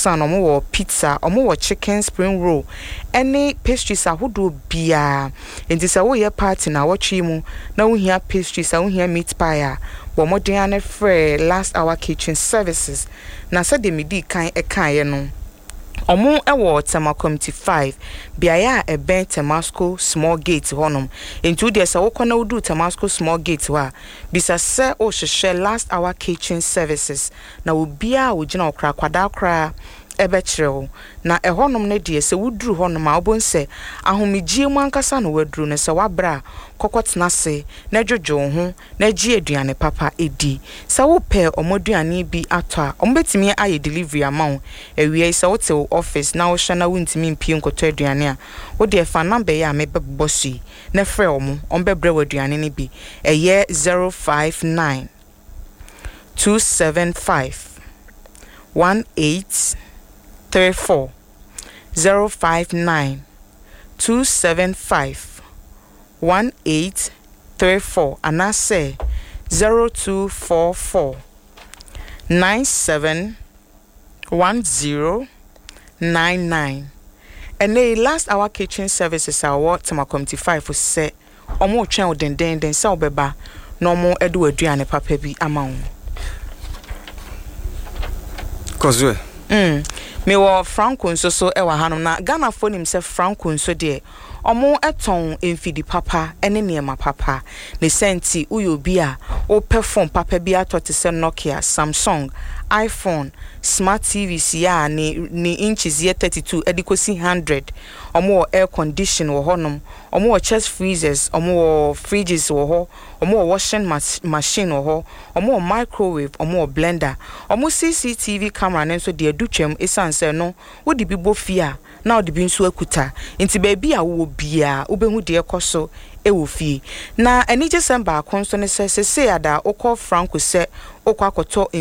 croissant omo wo pizza omo wo chicken spring roll any pastries ahodo bia enti se wo ye party na wotwe mu na wo hia pastries wo hia meat pie a wo modern na free last hour kitchen services na se de medi kan ye no omo ewo Tema Community 5 biaya eben Temasco small gate honom into there se wo kona wudu Temasco small gate wa bisa se o hwehwe last hour kitchen services na obia wo gina okra kwada kra ebekrew na ehonom ne de se wuduru honom a obonse ahomegie mu ankasa no waduru ne se wabra kokotena se na djojo ho na gie aduane papa edi se wo pe omoduane bi ato a ombetimi aye delivery amount ewie se wo te office na wo hwa na wontimi mpie nkoto aduane a wo de fa number ya mebebo sui na frɛ omo ombebre waduane ne bi eye 059 275 1834 059 275 1834 and I say 0244 971099 and the last hour kitchen services are what Tema Community 5 for say omo twen den sa obeba no mo edu aduane papa bi ama wo Kozwe me wo Franco nso so e wa hanom na Ghana phone himself Franco nso de omo eton enfidi papa ene niema papa ne senti uyo bi a o perform papa bi atoti se Nokia Samsung iPhone smart TV ya ni inches ye 32 edikosi 100 omo air condition wo honom omo chest freezers omo fridges wo ho omo washing machine wo ho omo microwave omo blender omo CCTV camera nenso de adutwam esanse no wo di bibo fia na wo di bi nso akuta nti ba bia wo bia wo behu de ekoso ewo fie na eni December konso ne se ada okọ Franco se okọ akoto